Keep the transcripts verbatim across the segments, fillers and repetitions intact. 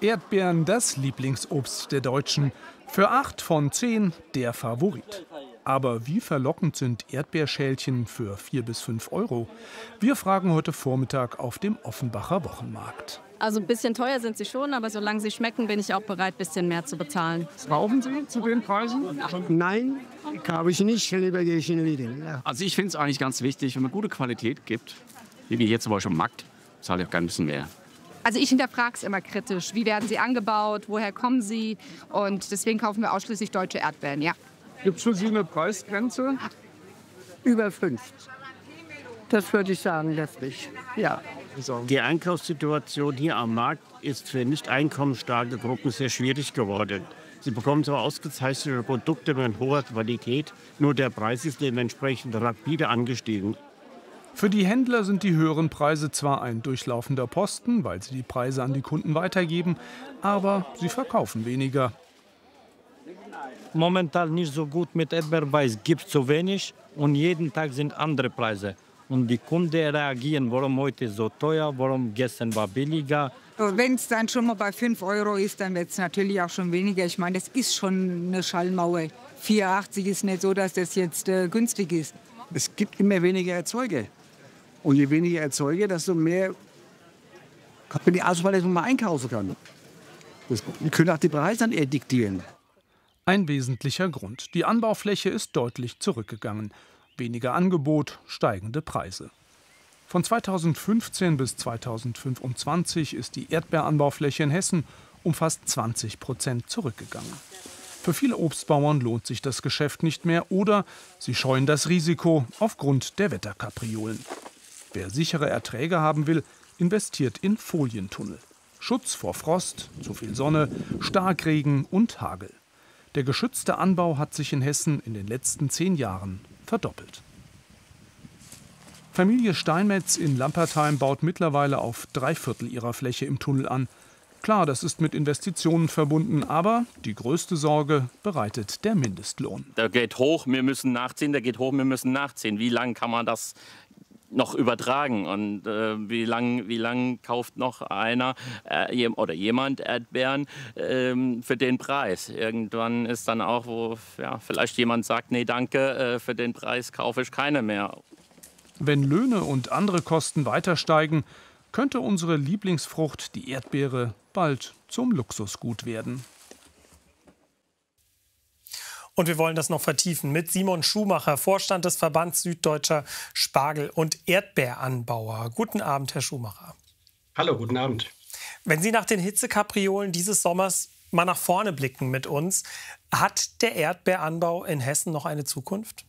Erdbeeren, das Lieblingsobst der Deutschen. Für acht von zehn der Favorit. Aber wie verlockend sind Erdbeerschälchen für vier bis fünf Euro? Wir fragen heute Vormittag auf dem Offenbacher Wochenmarkt. Also ein bisschen teuer sind sie schon, aber solange sie schmecken, bin ich auch bereit, ein bisschen mehr zu bezahlen. Kaufen Sie zu den Preisen? Nein, kaufe ich nicht. Lieber gehe ich in den Lidl. Ja. Also ich finde es eigentlich ganz wichtig, wenn man gute Qualität gibt, wie wir hier zum Beispiel im Markt, zahle ich auch gerne ein bisschen mehr. Also ich hinterfrage es immer kritisch. Wie werden sie angebaut? Woher kommen sie? Und deswegen kaufen wir ausschließlich deutsche Erdbeeren, ja. Gibt es für Sie eine Preisgrenze? Über fünf. Das würde ich sagen, letztlich. Ja. Die Einkaufssituation hier am Markt ist für nicht einkommensstarke Gruppen sehr schwierig geworden. Sie bekommen zwar ausgezeichnete Produkte mit hoher Qualität, nur der Preis ist dementsprechend rapide angestiegen. Für die Händler sind die höheren Preise zwar ein durchlaufender Posten, weil sie die Preise an die Kunden weitergeben, aber sie verkaufen weniger. Momentan nicht so gut mit Erdbeeren, weil es gibt zu wenig und jeden Tag sind andere Preise. Und die Kunden reagieren, warum heute so teuer, warum gestern war billiger. Wenn es dann schon mal bei fünf Euro ist, dann wird es natürlich auch schon weniger. Ich meine, das ist schon eine Schallmauer. vier achtzig ist nicht so, dass das jetzt äh, günstig ist. Es gibt immer weniger Erzeuger. Und je weniger Erzeuger, desto mehr kann man die Auswahl, dass man mal einkaufen kann. Das, die können auch die Preise dann eher diktieren. Ein wesentlicher Grund. Die Anbaufläche ist deutlich zurückgegangen. Weniger Angebot, steigende Preise. Von zweitausendfünfzehn bis zweitausendfünfundzwanzig ist die Erdbeeranbaufläche in Hessen um fast zwanzig Prozent zurückgegangen. Für viele Obstbauern lohnt sich das Geschäft nicht mehr oder sie scheuen das Risiko aufgrund der Wetterkapriolen. Wer sichere Erträge haben will, investiert in Folientunnel. Schutz vor Frost, zu viel Sonne, Starkregen und Hagel. Der geschützte Anbau hat sich in Hessen in den letzten zehn Jahren verdoppelt. Familie Steinmetz in Lampertheim baut mittlerweile auf drei Viertel ihrer Fläche im Tunnel an. Klar, das ist mit Investitionen verbunden, aber die größte Sorge bereitet der Mindestlohn. Der geht hoch, wir müssen nachziehen, der geht hoch, wir müssen nachziehen. Wie lange kann man das noch übertragen und äh, wie lang, wie lang kauft noch einer äh, oder jemand Erdbeeren äh, für den Preis? Irgendwann ist dann auch, wo ja, vielleicht jemand sagt, nee, danke, äh, für den Preis kaufe ich keine mehr. Wenn Löhne und andere Kosten weiter steigen, könnte unsere Lieblingsfrucht, die Erdbeere, bald zum Luxusgut werden. Und wir wollen das noch vertiefen mit Simon Schumacher, Vorstand des Verbands Süddeutscher Spargel- und Erdbeeranbauer. Guten Abend, Herr Schumacher. Hallo, guten Abend. Wenn Sie nach den Hitzekapriolen dieses Sommers mal nach vorne blicken mit uns, hat der Erdbeeranbau in Hessen noch eine Zukunft?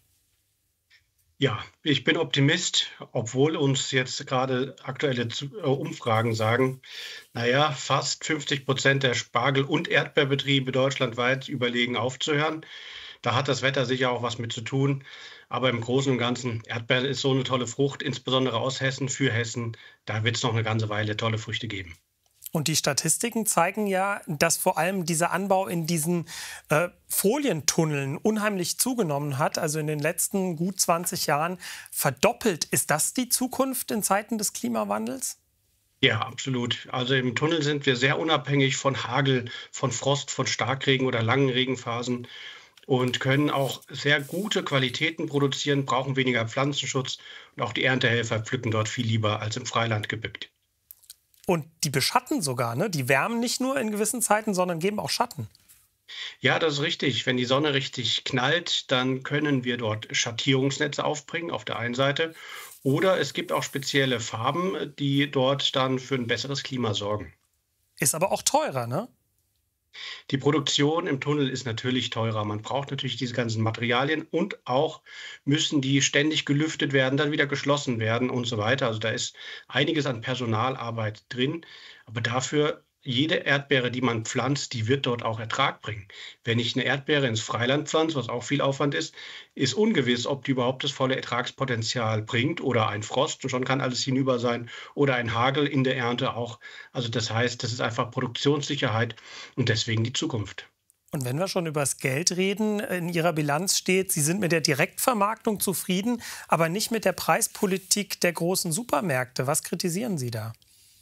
Ja, ich bin Optimist, obwohl uns jetzt gerade aktuelle Umfragen sagen, naja, fast fünfzig Prozent der Spargel- und Erdbeerbetriebe deutschlandweit überlegen aufzuhören. Da hat das Wetter sicher auch was mit zu tun. Aber im Großen und Ganzen, Erdbeeren ist so eine tolle Frucht, insbesondere aus Hessen, für Hessen. Da wird es noch eine ganze Weile tolle Früchte geben. Und die Statistiken zeigen ja, dass vor allem dieser Anbau in diesen äh, Folientunneln unheimlich zugenommen hat. Also in den letzten gut zwanzig Jahren verdoppelt. Ist das die Zukunft in Zeiten des Klimawandels? Ja, absolut. Also im Tunnel sind wir sehr unabhängig von Hagel, von Frost, von Starkregen oder langen Regenphasen und können auch sehr gute Qualitäten produzieren, brauchen weniger Pflanzenschutz. Und auch die Erntehelfer pflücken dort viel lieber als im Freiland gebückt. Und die beschatten sogar, ne? Die wärmen nicht nur in gewissen Zeiten, sondern geben auch Schatten. Ja, das ist richtig. Wenn die Sonne richtig knallt, dann können wir dort Schattierungsnetze aufbringen auf der einen Seite. Oder es gibt auch spezielle Farben, die dort dann für ein besseres Klima sorgen. Ist aber auch teurer, ne? Die Produktion im Tunnel ist natürlich teurer. Man braucht natürlich diese ganzen Materialien und auch müssen die ständig gelüftet werden, dann wieder geschlossen werden und so weiter. Also da ist einiges an Personalarbeit drin. Aber dafür, jede Erdbeere, die man pflanzt, die wird dort auch Ertrag bringen. Wenn ich eine Erdbeere ins Freiland pflanze, was auch viel Aufwand ist, ist ungewiss, ob die überhaupt das volle Ertragspotenzial bringt oder ein Frost, und schon kann alles hinüber sein, oder ein Hagel in der Ernte auch. Also das heißt, das ist einfach Produktionssicherheit und deswegen die Zukunft. Und wenn wir schon über das Geld reden, in Ihrer Bilanz steht, Sie sind mit der Direktvermarktung zufrieden, aber nicht mit der Preispolitik der großen Supermärkte. Was kritisieren Sie da?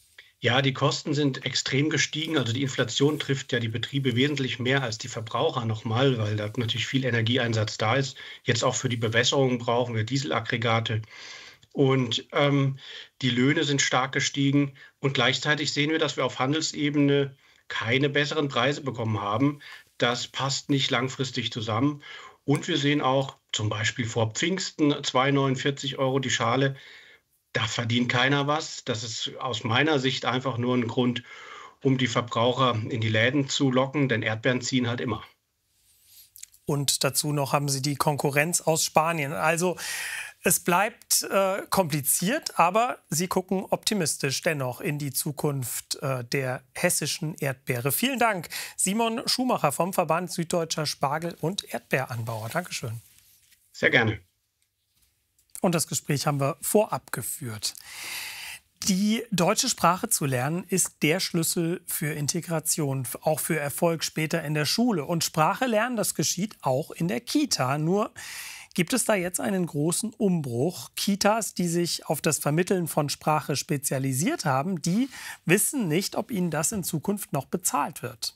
Ja, die Kosten sind extrem gestiegen. Also die Inflation trifft ja die Betriebe wesentlich mehr als die Verbraucher nochmal, weil da natürlich viel Energieeinsatz da ist. Jetzt auch für die Bewässerung brauchen wir Dieselaggregate. Und ähm, die Löhne sind stark gestiegen. Und gleichzeitig sehen wir, dass wir auf Handelsebene keine besseren Preise bekommen haben. Das passt nicht langfristig zusammen. Und wir sehen auch zum Beispiel vor Pfingsten zwei Euro neunundvierzig die Schale. Da verdient keiner was. Das ist aus meiner Sicht einfach nur ein Grund, um die Verbraucher in die Läden zu locken, denn Erdbeeren ziehen halt immer. Und dazu noch haben Sie die Konkurrenz aus Spanien. Also es bleibt äh, kompliziert, aber Sie gucken optimistisch dennoch in die Zukunft äh, der hessischen Erdbeere. Vielen Dank, Simon Schumacher vom Verband Süddeutscher Spargel- und Erdbeeranbauer. Dankeschön. Sehr gerne. Und das Gespräch haben wir vorab geführt. Die deutsche Sprache zu lernen ist der Schlüssel für Integration, auch für Erfolg später in der Schule. Und Sprache lernen, das geschieht auch in der Kita. Nur gibt es da jetzt einen großen Umbruch. Kitas, die sich auf das Vermitteln von Sprache spezialisiert haben, die wissen nicht, ob ihnen das in Zukunft noch bezahlt wird.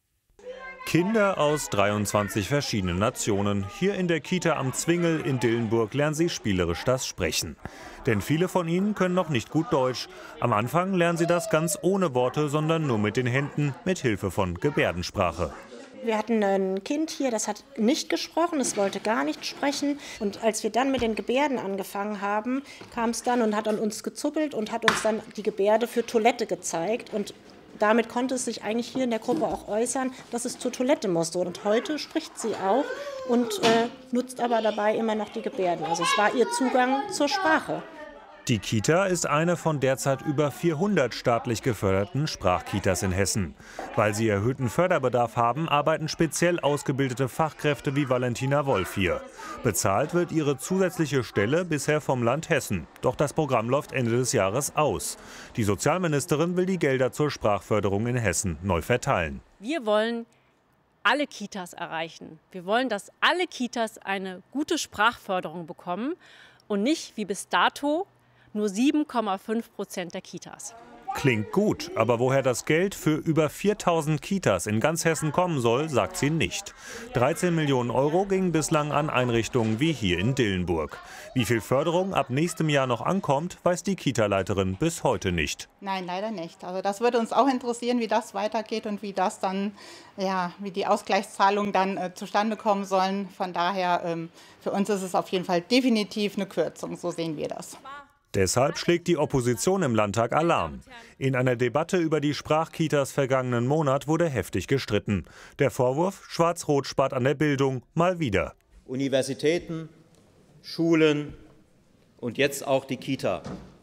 Kinder aus dreiundzwanzig verschiedenen Nationen. Hier in der Kita am Zwingel in Dillenburg lernen sie spielerisch das Sprechen. Denn viele von ihnen können noch nicht gut Deutsch. Am Anfang lernen sie das ganz ohne Worte, sondern nur mit den Händen, mit Hilfe von Gebärdensprache. Wir hatten ein Kind hier, das hat nicht gesprochen, es wollte gar nicht sprechen. Und als wir dann mit den Gebärden angefangen haben, kam es dann und hat an uns gezuppelt und hat uns dann die Gebärde für Toilette gezeigt. Und damit konnte es sich eigentlich hier in der Gruppe auch äußern, dass es zur Toilette musste. Und heute spricht sie auch und äh, nutzt aber dabei immer noch die Gebärden. Also es war ihr Zugang zur Sprache. Die Kita ist eine von derzeit über vierhundert staatlich geförderten Sprachkitas in Hessen. Weil sie erhöhten Förderbedarf haben, arbeiten speziell ausgebildete Fachkräfte wie Valentina Wolf hier. Bezahlt wird ihre zusätzliche Stelle bisher vom Land Hessen. Doch das Programm läuft Ende des Jahres aus. Die Sozialministerin will die Gelder zur Sprachförderung in Hessen neu verteilen. Wir wollen alle Kitas erreichen. Wir wollen, dass alle Kitas eine gute Sprachförderung bekommen und nicht wie bis dato nur sieben Komma fünf Prozent der Kitas. Klingt gut, aber woher das Geld für über viertausend Kitas in ganz Hessen kommen soll, sagt sie nicht. dreizehn Millionen Euro gingen bislang an Einrichtungen wie hier in Dillenburg. Wie viel Förderung ab nächstem Jahr noch ankommt, weiß die Kita-Leiterin bis heute nicht. Nein, leider nicht. Also das würde uns auch interessieren, wie das weitergeht und wie das dann, ja, wie die Ausgleichszahlungen dann äh, zustande kommen sollen. Von daher, ähm, für uns ist es auf jeden Fall definitiv eine Kürzung. So sehen wir das. Deshalb schlägt die Opposition im Landtag Alarm. In einer Debatte über die Sprachkitas vergangenen Monat wurde heftig gestritten. Der Vorwurf, Schwarz-Rot spart an der Bildung mal wieder. Universitäten, Schulen und jetzt auch die Kita.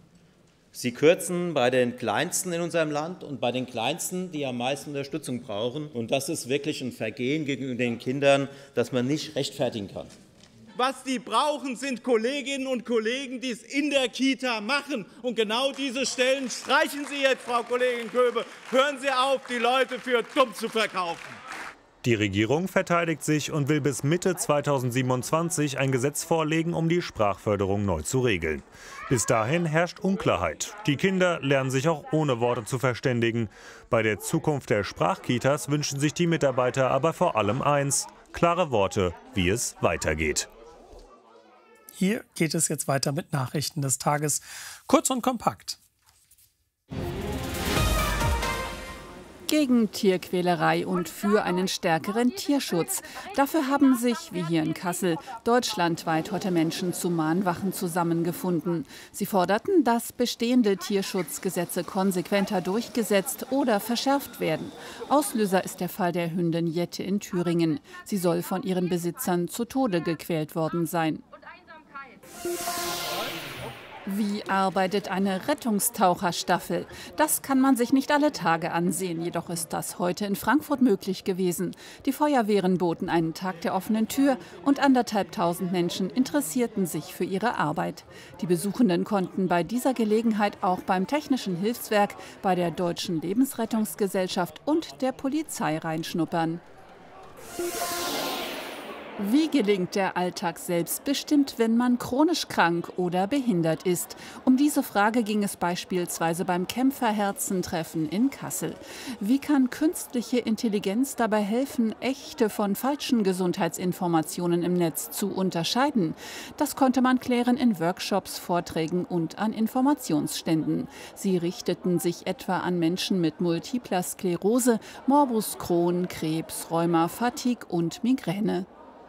Sie kürzen bei den Kleinsten in unserem Land und bei den Kleinsten, die am meisten Unterstützung brauchen. Und das ist wirklich ein Vergehen gegenüber den Kindern, das man nicht rechtfertigen kann. Was die brauchen, sind Kolleginnen und Kollegen, die es in der Kita machen. Und genau diese Stellen streichen Sie jetzt, Frau Kollegin Köbe. Hören Sie auf, die Leute für dumm zu verkaufen. Die Regierung verteidigt sich und will bis Mitte zweitausendsiebenundzwanzig ein Gesetz vorlegen, um die Sprachförderung neu zu regeln. Bis dahin herrscht Unklarheit. Die Kinder lernen sich auch ohne Worte zu verständigen. Bei der Zukunft der Sprachkitas wünschen sich die Mitarbeiter aber vor allem eins: klare Worte, wie es weitergeht. Hier geht es jetzt weiter mit Nachrichten des Tages. Kurz und kompakt. Gegen Tierquälerei und für einen stärkeren Tierschutz. Dafür haben sich, wie hier in Kassel, deutschlandweit heute Menschen zu Mahnwachen zusammengefunden. Sie forderten, dass bestehende Tierschutzgesetze konsequenter durchgesetzt oder verschärft werden. Auslöser ist der Fall der Hündin Jette in Thüringen. Sie soll von ihren Besitzern zu Tode gequält worden sein. Wie arbeitet eine Rettungstaucherstaffel? Das kann man sich nicht alle Tage ansehen, jedoch ist das heute in Frankfurt möglich gewesen. Die Feuerwehren boten einen Tag der offenen Tür und anderthalbtausend Menschen interessierten sich für ihre Arbeit. Die Besuchenden konnten bei dieser Gelegenheit auch beim Technischen Hilfswerk, bei der Deutschen Lebensrettungsgesellschaft und der Polizei reinschnuppern. Wie gelingt der Alltag selbstbestimmt, wenn man chronisch krank oder behindert ist? Um diese Frage ging es beispielsweise beim Kämpferherzentreffen in Kassel. Wie kann künstliche Intelligenz dabei helfen, echte von falschen Gesundheitsinformationen im Netz zu unterscheiden? Das konnte man klären in Workshops, Vorträgen und an Informationsständen. Sie richteten sich etwa an Menschen mit multipler Sklerose, Morbus Crohn, Krebs, Rheuma, Fatigue und Migräne.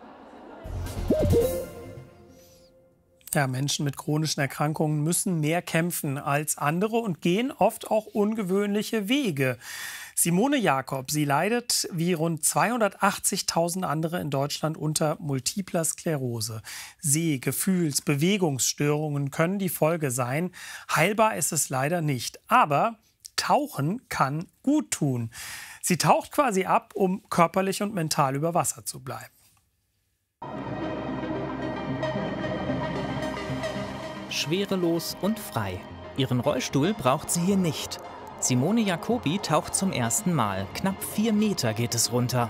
Ja, Menschen mit chronischen Erkrankungen müssen mehr kämpfen als andere und gehen oft auch ungewöhnliche Wege. Simone Jakob, sie leidet wie rund zweihundertachtzigtausend andere in Deutschland unter multipler Sklerose. Seh-, Gefühls-, Bewegungsstörungen können die Folge sein. Heilbar ist es leider nicht. Aber Tauchen kann gut tun. Sie taucht quasi ab, um körperlich und mental über Wasser zu bleiben. Schwerelos und frei. Ihren Rollstuhl braucht sie hier nicht. Simone Jacobi taucht zum ersten Mal. Knapp vier Meter geht es runter.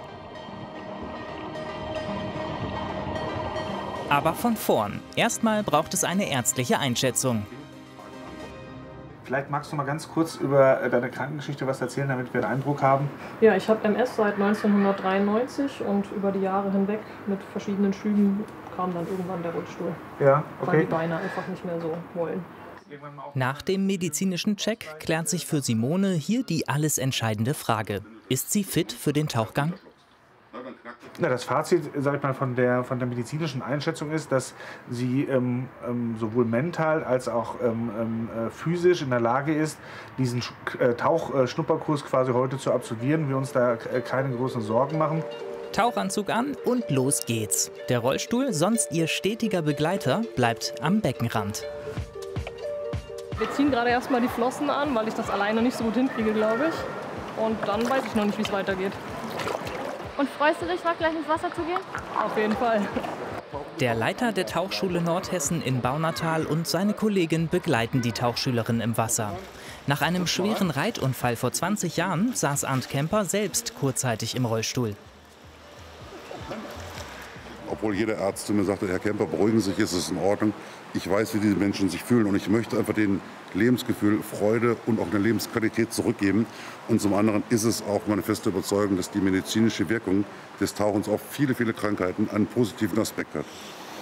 Aber von vorn. Erstmal braucht es eine ärztliche Einschätzung. Vielleicht magst du mal ganz kurz über deine Krankengeschichte was erzählen, damit wir einen Eindruck haben. Ja, ich habe M S seit neunzehnhundertdreiundneunzig und über die Jahre hinweg mit verschiedenen Schüben kam dann irgendwann der Rollstuhl. Ja, okay. Weil die Beine einfach nicht mehr so wollen. Nach dem medizinischen Check klärt sich für Simone hier die alles entscheidende Frage. Ist sie fit für den Tauchgang? Ja, das Fazit, sag ich mal, von der, von der medizinischen Einschätzung ist, dass sie ähm, ähm, sowohl mental als auch ähm, äh, physisch in der Lage ist, diesen äh, Tauchschnupperkurs quasi heute zu absolvieren. Wir uns da äh, keine großen Sorgen machen. Tauchanzug an und los geht's. Der Rollstuhl, sonst ihr stetiger Begleiter, bleibt am Beckenrand. Wir ziehen gerade erstmal die Flossen an, weil ich das alleine nicht so gut hinkriege, glaube ich. Und dann weiß ich noch nicht, wie es weitergeht. Und freust du dich, noch gleich ins Wasser zu gehen? Auf jeden Fall. Der Leiter der Tauchschule Nordhessen in Baunatal und seine Kollegin begleiten die Tauchschülerin im Wasser. Nach einem schweren Reitunfall vor zwanzig Jahren saß Arndt Kemper selbst kurzzeitig im Rollstuhl. Obwohl jeder Arzt zu mir sagte, Herr Kemper, beruhigen Sie sich, ist es in Ordnung. Ich weiß, wie diese Menschen sich fühlen und ich möchte einfach denen Lebensgefühl, Freude und auch eine Lebensqualität zurückgeben. Und zum anderen ist es auch meine feste Überzeugung, dass die medizinische Wirkung des Tauchens auf viele, viele Krankheiten einen positiven Aspekt hat.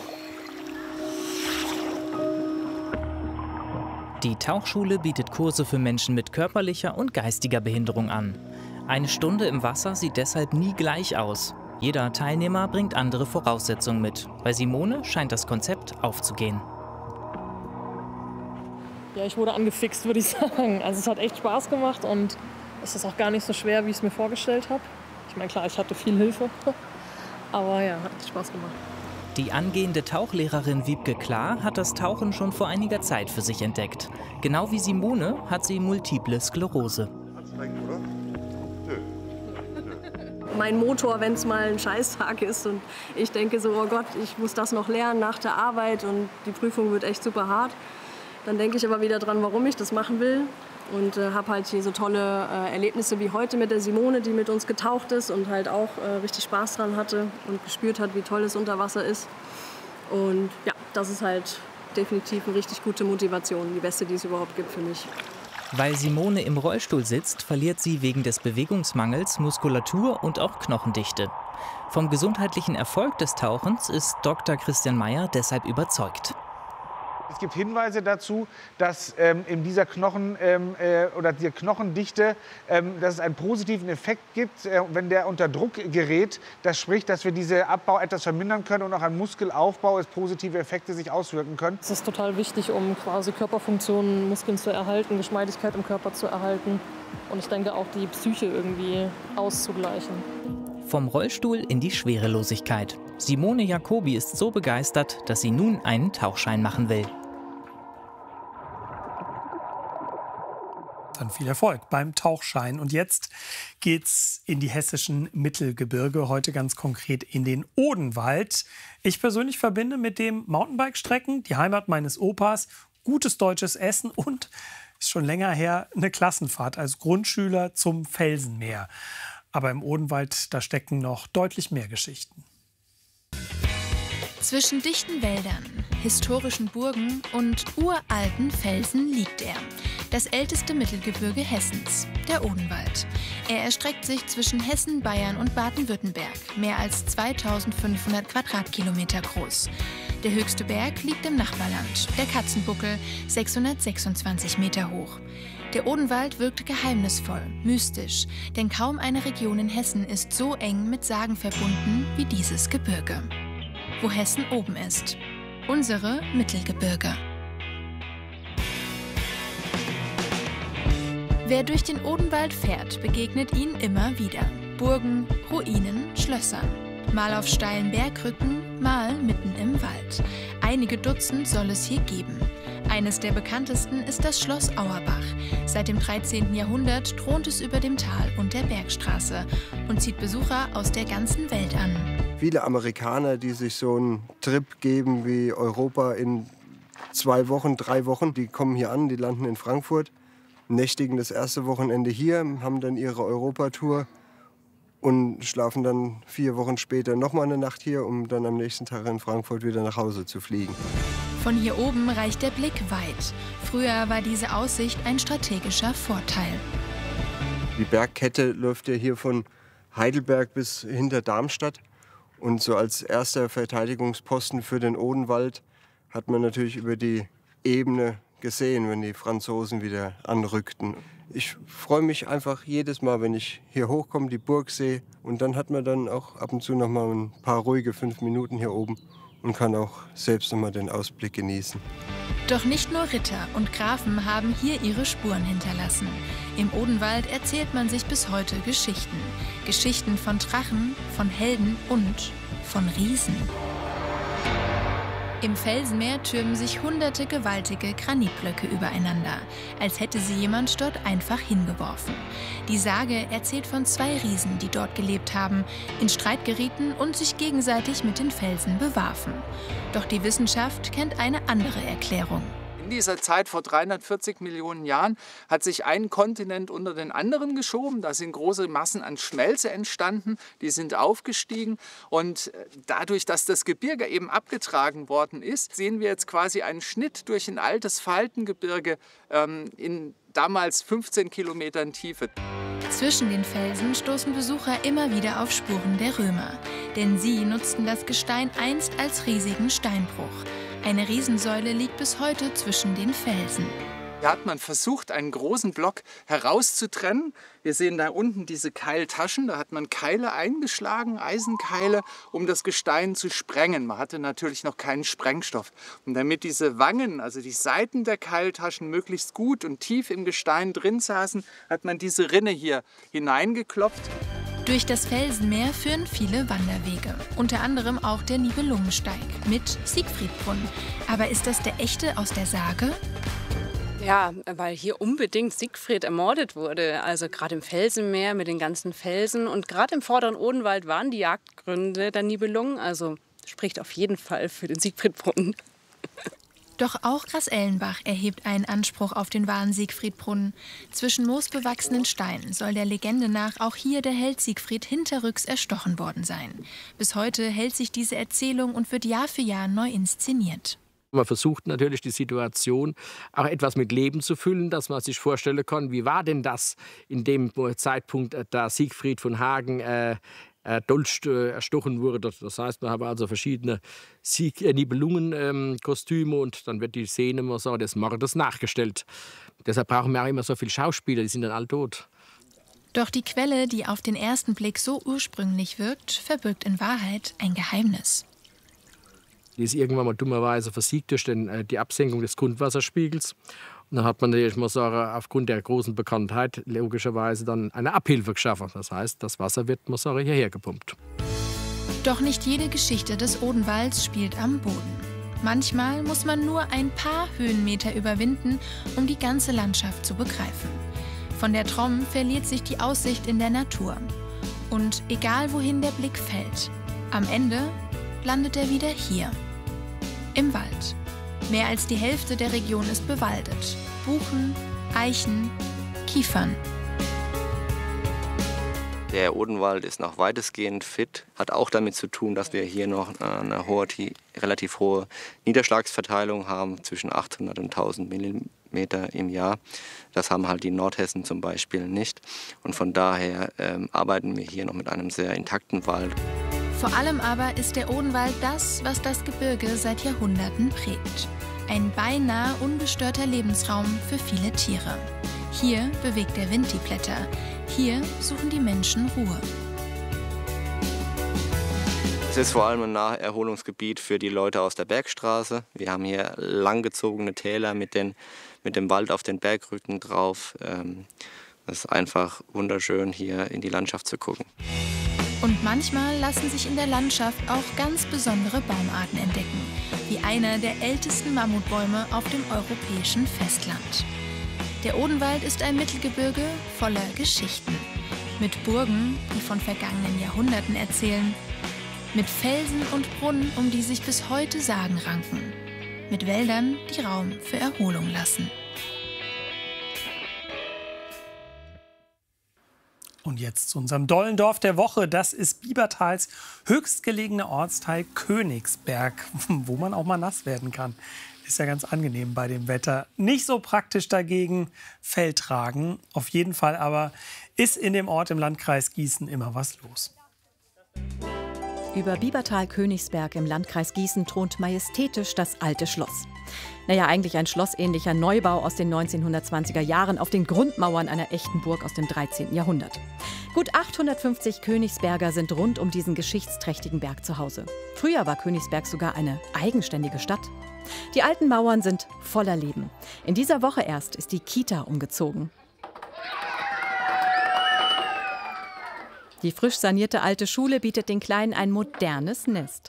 Die Tauchschule bietet Kurse für Menschen mit körperlicher und geistiger Behinderung an. Eine Stunde im Wasser sieht deshalb nie gleich aus. Jeder Teilnehmer bringt andere Voraussetzungen mit. Bei Simone scheint das Konzept aufzugehen. Ja, ich wurde angefixt, würde ich sagen. Also es hat echt Spaß gemacht und es ist auch gar nicht so schwer, wie ich es mir vorgestellt habe. Ich meine, klar, ich hatte viel Hilfe, aber ja, hat Spaß gemacht. Die angehende Tauchlehrerin Wiebke Klar hat das Tauchen schon vor einiger Zeit für sich entdeckt. Genau wie Simone hat sie multiple Sklerose. Mein Motor, wenn es mal ein Scheißtag ist und ich denke so, oh Gott, ich muss das noch lernen nach der Arbeit und die Prüfung wird echt super hart. Dann denke ich aber wieder dran, warum ich das machen will und äh, habe halt hier so tolle äh, Erlebnisse wie heute mit der Simone, die mit uns getaucht ist und halt auch äh, richtig Spaß dran hatte und gespürt hat, wie toll es unter Wasser ist. Und ja, das ist halt definitiv eine richtig gute Motivation, die beste, die es überhaupt gibt für mich. Weil Simone im Rollstuhl sitzt, verliert sie wegen des Bewegungsmangels Muskulatur und auch Knochendichte. Vom gesundheitlichen Erfolg des Tauchens ist Doktor Christian Meyer deshalb überzeugt. Es gibt Hinweise dazu, dass ähm, in dieser Knochen ähm, äh, oder der Knochendichte, ähm, dass es einen positiven Effekt gibt, äh, wenn der unter Druck gerät. Das spricht, dass wir diesen Abbau etwas vermindern können und auch am Muskelaufbau es positive Effekte sich auswirken können. Das ist total wichtig, um quasi Körperfunktionen, Muskeln zu erhalten, Geschmeidigkeit im Körper zu erhalten und ich denke auch die Psyche irgendwie auszugleichen. Vom Rollstuhl in die Schwerelosigkeit. Simone Jacobi ist so begeistert, dass sie nun einen Tauchschein machen will. Dann viel Erfolg beim Tauchschein. Und jetzt geht's in die hessischen Mittelgebirge, heute ganz konkret in den Odenwald. Ich persönlich verbinde mit dem Mountainbike-Strecken die Heimat meines Opas, gutes deutsches Essen und, ist schon länger her, eine Klassenfahrt als Grundschüler zum Felsenmeer. Aber im Odenwald, da stecken noch deutlich mehr Geschichten. Zwischen dichten Wäldern, historischen Burgen und uralten Felsen liegt er. Das älteste Mittelgebirge Hessens, der Odenwald. Er erstreckt sich zwischen Hessen, Bayern und Baden-Württemberg, mehr als zweitausendfünfhundert Quadratkilometer groß. Der höchste Berg liegt im Nachbarland, der Katzenbuckel, sechshundertsechsundzwanzig Meter hoch. Der Odenwald wirkt geheimnisvoll, mystisch, denn kaum eine Region in Hessen ist so eng mit Sagen verbunden wie dieses Gebirge. Wo Hessen oben ist. Unsere Mittelgebirge. Wer durch den Odenwald fährt, begegnet ihnen immer wieder. Burgen, Ruinen, Schlösser. Mal auf steilen Bergrücken, mal mitten im Wald. Einige Dutzend soll es hier geben. Eines der bekanntesten ist das Schloss Auerbach. Seit dem dreizehnten Jahrhundert thront es über dem Tal und der Bergstraße und zieht Besucher aus der ganzen Welt an. Viele Amerikaner, die sich so einen Trip geben wie Europa in zwei Wochen, drei Wochen, die kommen hier an, die landen in Frankfurt, nächtigen das erste Wochenende hier, haben dann ihre Europatour und schlafen dann vier Wochen später noch mal eine Nacht hier, um dann am nächsten Tag in Frankfurt wieder nach Hause zu fliegen. Von hier oben reicht der Blick weit. Früher war diese Aussicht ein strategischer Vorteil. Die Bergkette läuft ja hier von Heidelberg bis hinter Darmstadt. Und so als erster Verteidigungsposten für den Odenwald hat man natürlich über die Ebene gesehen, wenn die Franzosen wieder anrückten. Ich freue mich einfach jedes Mal, wenn ich hier hochkomme, die Burg sehe. Und dann hat man dann auch ab und zu noch mal ein paar ruhige fünf Minuten hier oben und kann auch selbst noch mal den Ausblick genießen. Doch nicht nur Ritter und Grafen haben hier ihre Spuren hinterlassen. Im Odenwald erzählt man sich bis heute Geschichten. Geschichten von Drachen, von Helden und von Riesen. Im Felsenmeer türmen sich hunderte gewaltige Granitblöcke übereinander, als hätte sie jemand dort einfach hingeworfen. Die Sage erzählt von zwei Riesen, die dort gelebt haben, in Streit gerieten und sich gegenseitig mit den Felsen bewarfen. Doch die Wissenschaft kennt eine andere Erklärung. In dieser Zeit vor dreihundertvierzig Millionen Jahren hat sich ein Kontinent unter den anderen geschoben. Da sind große Massen an Schmelze entstanden, die sind aufgestiegen. Und dadurch, dass das Gebirge eben abgetragen worden ist, sehen wir jetzt quasi einen Schnitt durch ein altes Faltengebirge ähm, in damals fünfzehn Kilometern Tiefe. Zwischen den Felsen stoßen Besucher immer wieder auf Spuren der Römer. Denn sie nutzten das Gestein einst als riesigen Steinbruch. Eine Riesensäule liegt bis heute zwischen den Felsen. Hier hat man versucht, einen großen Block herauszutrennen. Wir sehen da unten diese Keiltaschen. Da hat man Keile eingeschlagen, Eisenkeile, um das Gestein zu sprengen. Man hatte natürlich noch keinen Sprengstoff. Und damit diese Wangen, also die Seiten der Keiltaschen, möglichst gut und tief im Gestein drin saßen, hat man diese Rinne hier hineingeklopft. Durch das Felsenmeer führen viele Wanderwege, unter anderem auch der Nibelungensteig mit Siegfriedbrunnen. Aber ist das der echte aus der Sage? Ja, weil hier unbedingt Siegfried ermordet wurde. Also gerade im Felsenmeer mit den ganzen Felsen. Und gerade im vorderen Odenwald waren die Jagdgründe der Nibelungen. Also spricht auf jeden Fall für den Siegfriedbrunnen. Doch auch Grasellenbach erhebt einen Anspruch auf den wahren Siegfriedbrunnen. Zwischen moosbewachsenen Steinen soll der Legende nach auch hier der Held Siegfried hinterrücks erstochen worden sein. Bis heute hält sich diese Erzählung und wird Jahr für Jahr neu inszeniert. Man versucht natürlich, die Situation auch etwas mit Leben zu füllen, dass man sich vorstellen kann, wie war denn das in dem Zeitpunkt, da Siegfried von Hagen äh, Dolch äh, erstochen wurde. Das heißt, man hat also verschiedene Sieg äh, Nibelungen-Kostüme ähm, und dann wird die Szene man sagt, des Mordes nachgestellt. Deshalb brauchen wir auch immer so viele Schauspieler, die sind dann alle tot. Doch die Quelle, die auf den ersten Blick so ursprünglich wirkt, verbirgt in Wahrheit ein Geheimnis. Die ist irgendwann mal dummerweise versiegt durch den, äh, die Absenkung des Grundwasserspiegels. Und dann hat man natürlich mal sagen, aufgrund der großen Bekanntheit logischerweise dann eine Abhilfe geschaffen. Das heißt, das Wasser wird mal sagen, hierher gepumpt. Doch nicht jede Geschichte des Odenwalds spielt am Boden. Manchmal muss man nur ein paar Höhenmeter überwinden, um die ganze Landschaft zu begreifen. Von der Tromm verliert sich die Aussicht in der Natur. Und egal wohin der Blick fällt, am Ende landet er wieder hier, im Wald. Mehr als die Hälfte der Region ist bewaldet. Buchen, Eichen, Kiefern. Der Odenwald ist noch weitestgehend fit, hat auch damit zu tun, dass wir hier noch eine hohe, relativ hohe Niederschlagsverteilung haben, zwischen achthundert und tausend Millimeter im Jahr. Das haben halt die Nordhessen zum Beispiel nicht. Und von daher ähm, arbeiten wir hier noch mit einem sehr intakten Wald. Vor allem aber ist der Odenwald das, was das Gebirge seit Jahrhunderten prägt. Ein beinahe ungestörter Lebensraum für viele Tiere. Hier bewegt der Wind die Blätter. Hier suchen die Menschen Ruhe. Es ist vor allem ein Naherholungsgebiet für die Leute aus der Bergstraße. Wir haben hier langgezogene Täler mit, den, mit dem Wald auf den Bergrücken drauf. Es ist einfach wunderschön, hier in die Landschaft zu gucken. Und manchmal lassen sich in der Landschaft auch ganz besondere Baumarten entdecken, wie einer der ältesten Mammutbäume auf dem europäischen Festland. Der Odenwald ist ein Mittelgebirge voller Geschichten. Mit Burgen, die von vergangenen Jahrhunderten erzählen. Mit Felsen und Brunnen, um die sich bis heute Sagen ranken. Mit Wäldern, die Raum für Erholung lassen. Und jetzt zu unserem Dollendorf der Woche. Das ist Biebertals höchstgelegene Ortsteil Königsberg, wo man auch mal nass werden kann. Ist ja ganz angenehm bei dem Wetter. Nicht so praktisch dagegen Feldtragen. Auf jeden Fall aber ist in dem Ort im Landkreis Gießen immer was los. Über Biebertal-Königsberg im Landkreis Gießen thront majestätisch das alte Schloss. Naja, eigentlich ein schlossähnlicher Neubau aus den neunzehnhundertzwanziger Jahren auf den Grundmauern einer echten Burg aus dem dreizehnten Jahrhundert. Gut achthundertfünfzig Königsberger sind rund um diesen geschichtsträchtigen Berg zu Hause. Früher war Königsberg sogar eine eigenständige Stadt. Die alten Mauern sind voller Leben. In dieser Woche erst ist die Kita umgezogen. Die frisch sanierte alte Schule bietet den Kleinen ein modernes Nest.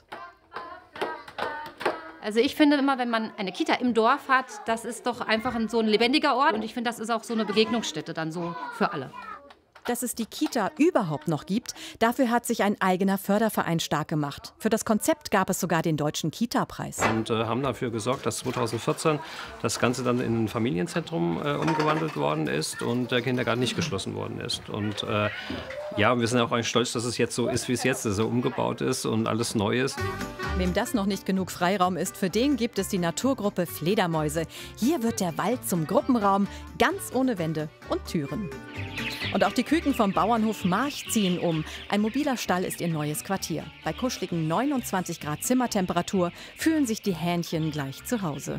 Also ich finde immer, wenn man eine Kita im Dorf hat, das ist doch einfach ein, so ein lebendiger Ort. Und ich finde, das ist auch so eine Begegnungsstätte dann so für alle. Dass es die Kita überhaupt noch gibt, dafür hat sich ein eigener Förderverein stark gemacht. Für das Konzept gab es sogar den Deutschen Kita-Preis. Und äh, haben dafür gesorgt, dass zweitausendvierzehn das Ganze dann in ein Familienzentrum äh, umgewandelt worden ist und der Kindergarten nicht geschlossen worden ist. Und äh, ja, wir sind auch eigentlich stolz, dass es jetzt so ist, wie es jetzt ist, so umgebaut ist und alles neu ist. Wem das noch nicht genug Freiraum ist, für den gibt es die Naturgruppe Fledermäuse. Hier wird der Wald zum Gruppenraum, ganz ohne Wände und Türen. Und auch die Küken vom Bauernhof March ziehen um. Ein mobiler Stall ist ihr neues Quartier. Bei kuscheligen neunundzwanzig Grad Zimmertemperatur fühlen sich die Hähnchen gleich zu Hause.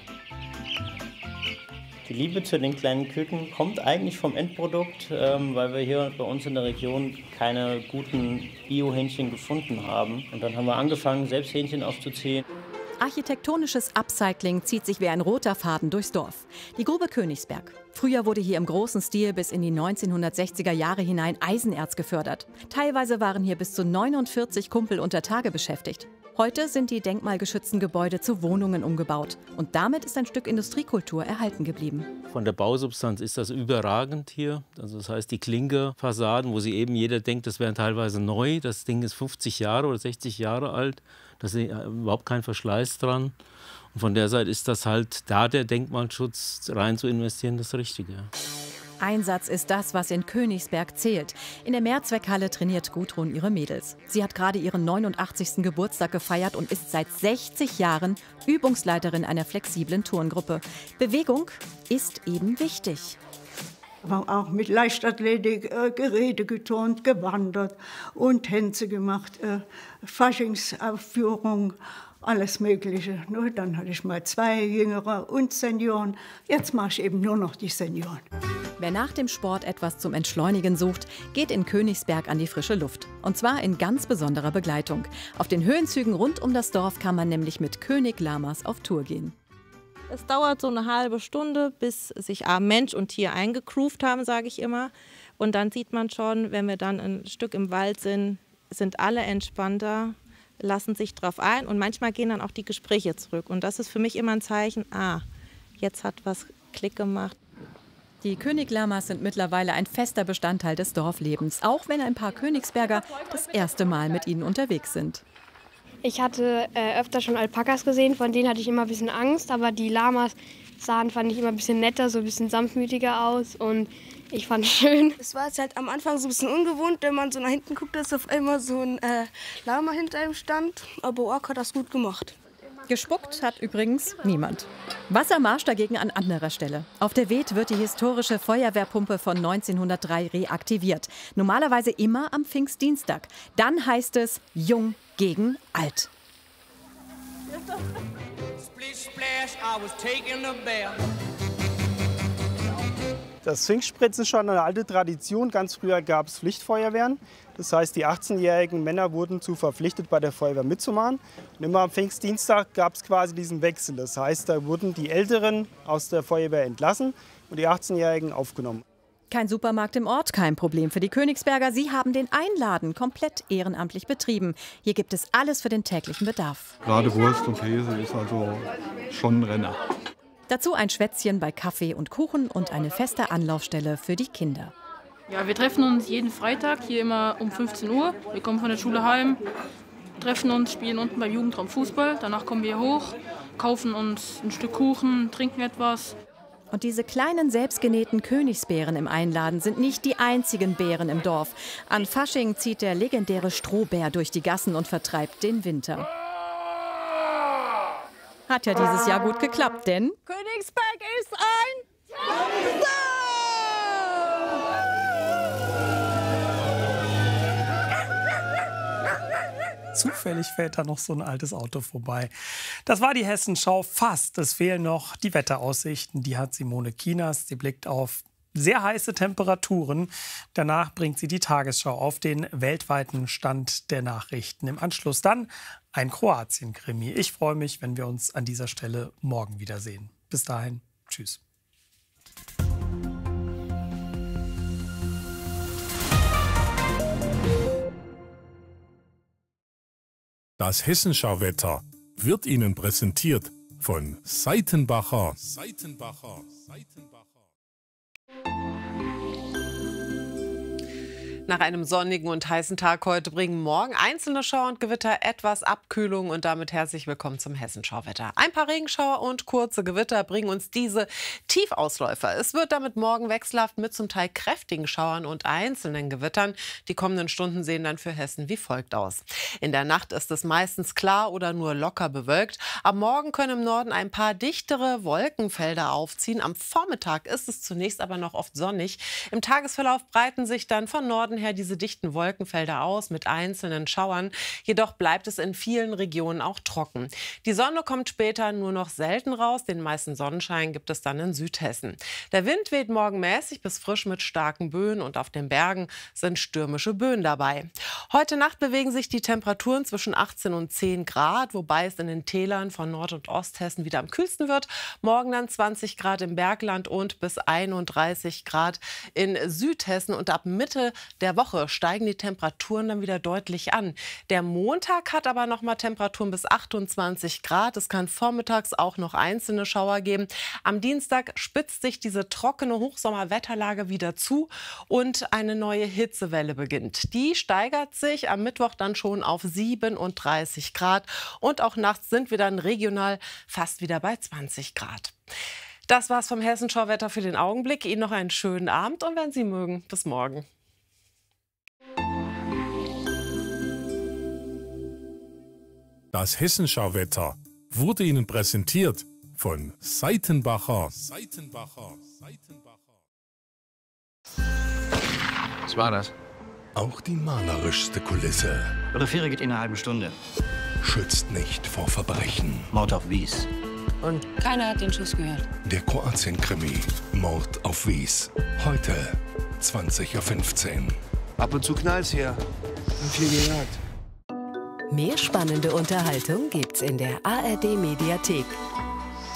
Die Liebe zu den kleinen Küken kommt eigentlich vom Endprodukt, ähm, weil wir hier bei uns in der Region keine guten Bio-Hähnchen gefunden haben. Und dann haben wir angefangen, selbst Hähnchen aufzuziehen. Architektonisches Upcycling zieht sich wie ein roter Faden durchs Dorf. Die Grube Königsberg. Früher wurde hier im großen Stil bis in die neunzehnhundertsechziger Jahre hinein Eisenerz gefördert. Teilweise waren hier bis zu neunundvierzig Kumpel unter Tage beschäftigt. Heute sind die denkmalgeschützten Gebäude zu Wohnungen umgebaut. Und damit ist ein Stück Industriekultur erhalten geblieben. Von der Bausubstanz ist das überragend hier. Also das heißt, die Klinkerfassaden, wo sie eben jeder denkt, das wären teilweise neu. Das Ding ist fünfzig Jahre oder sechzig Jahre alt. Da ist überhaupt kein Verschleiß dran. Und von der Seite ist das halt, da der Denkmalschutz rein zu investieren, das Richtige. Einsatz ist das, was in Königsberg zählt. In der Mehrzweckhalle trainiert Gudrun ihre Mädels. Sie hat gerade ihren neunundachtzigsten Geburtstag gefeiert und ist seit sechzig Jahren Übungsleiterin einer flexiblen Turngruppe. Bewegung ist eben wichtig. Auch mit Leichtathletik, äh, Geräte geturnt, gewandert und Tänze gemacht, äh, Faschingsaufführung, alles Mögliche. Nur dann hatte ich mal zwei Jüngere und Senioren. Jetzt mache ich eben nur noch die Senioren. Wer nach dem Sport etwas zum Entschleunigen sucht, geht in Königsberg an die frische Luft. Und zwar in ganz besonderer Begleitung. Auf den Höhenzügen rund um das Dorf kann man nämlich mit König Lamas auf Tour gehen. Es dauert so eine halbe Stunde, bis sich ah, Mensch und Tier eingegroovt haben, sage ich immer. Und dann sieht man schon, wenn wir dann ein Stück im Wald sind, sind alle entspannter, lassen sich drauf ein. Und manchmal gehen dann auch die Gespräche zurück. Und das ist für mich immer ein Zeichen, ah, jetzt hat was Klick gemacht. Die König-Lamas sind mittlerweile ein fester Bestandteil des Dorflebens, auch wenn ein paar Königsberger das erste Mal mit ihnen unterwegs sind. Ich hatte äh, öfter schon Alpakas gesehen, von denen hatte ich immer ein bisschen Angst, aber die Lamas sahen, fand ich, immer ein bisschen netter, so ein bisschen sanftmütiger aus und Ich fand es schön. Es war jetzt halt am Anfang so ein bisschen ungewohnt, wenn man so nach hinten guckt, dass auf einmal so ein äh, Lama hinter ihm stand. Aber Ork hat das gut gemacht. Gespuckt hat übrigens niemand. Wassermarsch dagegen an anderer Stelle. Auf der Weed wird die historische Feuerwehrpumpe von neunzehnhundertdrei reaktiviert. Normalerweise immer am Pfingstdienstag. Dann heißt es Jung gegen Alt. Das Pfingstspritzen ist schon eine alte Tradition. Ganz früher gab es Pflichtfeuerwehren. Das heißt, die achtzehnjährigen Männer wurden zu verpflichtet, bei der Feuerwehr mitzumachen. Und immer am Pfingstdienstag gab es quasi diesen Wechsel. Das heißt, da wurden die Älteren aus der Feuerwehr entlassen und die achtzehnjährigen aufgenommen. Kein Supermarkt im Ort, kein Problem für die Königsberger. Sie haben den Einladen komplett ehrenamtlich betrieben. Hier gibt es alles für den täglichen Bedarf. Gerade Wurst und Käse ist also schon ein Renner. Dazu ein Schwätzchen bei Kaffee und Kuchen und eine feste Anlaufstelle für die Kinder. Ja, wir treffen uns jeden Freitag hier immer um fünfzehn Uhr. Wir kommen von der Schule heim, treffen uns, spielen unten beim Jugendraum Fußball. Danach kommen wir hoch, kaufen uns ein Stück Kuchen, trinken etwas. Und diese kleinen selbstgenähten Königsbeeren im Einladen sind nicht die einzigen Beeren im Dorf. An Fasching zieht der legendäre Strohbär durch die Gassen und vertreibt den Winter. Hat ja dieses Jahr gut geklappt, denn Königsberg ist ein Traumstar! Zufällig fährt da noch so ein altes Auto vorbei. Das war die Hessenschau fast. Es fehlen noch die Wetteraussichten. Die hat Simone Kienast. Sie blickt auf sehr heiße Temperaturen. Danach bringt sie die Tagesschau auf den weltweiten Stand der Nachrichten. Im Anschluss dann ein Kroatien-Krimi. Ich freue mich, wenn wir uns an dieser Stelle morgen wiedersehen. Bis dahin, tschüss. Das Hessenschau-Wetter wird Ihnen präsentiert von Seitenbacher. Seitenbacher. Seitenbacher. Nach einem sonnigen und heißen Tag heute bringen morgen einzelne Schauer und Gewitter etwas Abkühlung und damit herzlich willkommen zum Hessenschauwetter. Ein paar Regenschauer und kurze Gewitter bringen uns diese Tiefausläufer. Es wird damit morgen wechselhaft mit zum Teil kräftigen Schauern und einzelnen Gewittern. Die kommenden Stunden sehen dann für Hessen wie folgt aus. In der Nacht ist es meistens klar oder nur locker bewölkt. Am Morgen können im Norden ein paar dichtere Wolkenfelder aufziehen. Am Vormittag ist es zunächst aber noch oft sonnig. Im Tagesverlauf breiten sich dann von Norden her diese dichten Wolkenfelder aus mit einzelnen Schauern. Jedoch bleibt es in vielen Regionen auch trocken. Die Sonne kommt später nur noch selten raus. Den meisten Sonnenschein gibt es dann in Südhessen. Der Wind weht morgen mäßig bis frisch mit starken Böen und auf den Bergen sind stürmische Böen dabei. Heute Nacht bewegen sich die Temperaturen zwischen achtzehn und zehn Grad, wobei es in den Tälern von Nord- und Osthessen wieder am kühlsten wird. Morgen dann zwanzig Grad im Bergland und bis einunddreißig Grad in Südhessen. Und ab Mitte der Woche steigen die Temperaturen dann wieder deutlich an. Der Montag hat aber noch mal Temperaturen bis achtundzwanzig Grad. Es kann vormittags auch noch einzelne Schauer geben. Am Dienstag spitzt sich diese trockene Hochsommerwetterlage wieder zu und eine neue Hitzewelle beginnt. Die steigert sich am Mittwoch dann schon auf siebenunddreißig Grad und auch nachts sind wir dann regional fast wieder bei zwanzig Grad. Das war's vom Hessenschauwetter für den Augenblick. Ihnen noch einen schönen Abend und wenn Sie mögen, bis morgen. Das Hessenschauwetter wurde Ihnen präsentiert von Seitenbacher. Seitenbacher. Seitenbacher. Was war das? Auch die malerischste Kulisse Die Fähre geht in einer halben Stunde. schützt nicht vor Verbrechen. Mord auf Wies. Und keiner hat den Schuss gehört. Der Kroatien-Krimi Mord auf Wies. Heute zwanzig Uhr fünfzehn. Ab und zu knallt's hier. Hab viel gejagt. Mehr spannende Unterhaltung gibt's in der A R D Mediathek.